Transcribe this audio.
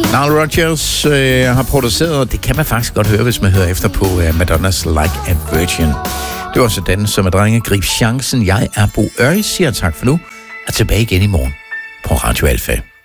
Nile Rodgers har produceret, og det kan man faktisk godt høre, hvis man hører efter på Madonnas Like a Virgin. Det var sådan, som er drenge. Grib chancen. Jeg er Bo Ørj, siger tak for nu. Og tilbage igen i morgen på Radio Alfa.